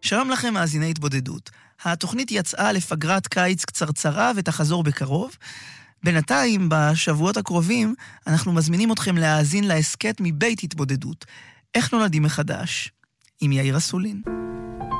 שלום לכם מאזיני התבודדות. התוכנית יצאה לפגרת קיץ קצרצרה ותחזור בקרוב. בינתיים, בשבועות הקרובים, אנחנו מזמינים אתכם להאזין להסכת מבית התבודדות. איך נולדים מחדש? עם יאיר אסולין.